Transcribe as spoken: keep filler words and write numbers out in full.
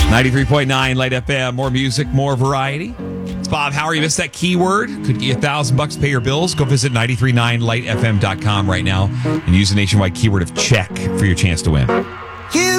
ninety-three point nine Light F M. More music, more variety. It's Bob Howard. You missed that keyword. Could get you a thousand bucks to pay your bills. Go visit nine three nine light f m dot com right now and use the nationwide keyword of check for your chance to win.